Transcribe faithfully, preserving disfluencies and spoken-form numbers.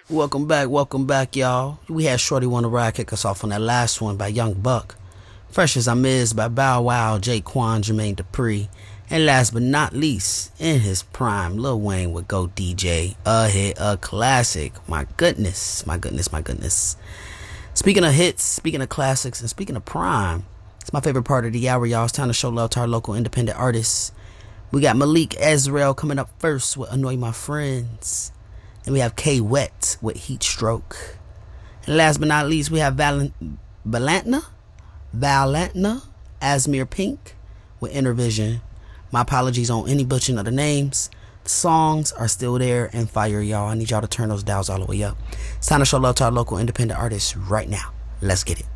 Welcome back, welcome back, y'all. We had Shorty Wanna Ride kick us off on that last one by Young Buck. Fresh as I'm Is by Bow Wow, Jaquan, Jermaine Dupri. And last but not least, in his prime, Lil Wayne with Go D J. A hit, a classic. My goodness, my goodness, my goodness. Speaking of hits, speaking of classics, and speaking of prime, it's my favorite part of the hour, y'all. It's time to show love to our local independent artists. We got Malik Ezrael coming up first with Annoy My Friends. And we have K Wet with Heat Stroke. And last but not least, we have Val- Valentna, Valentna, Asmir Pink with Intervision. My apologies on any butchering of the names. The songs are still there and fire, y'all. I need y'all to turn those dials all the way up. It's time to show love to our local independent artists right now. Let's get it.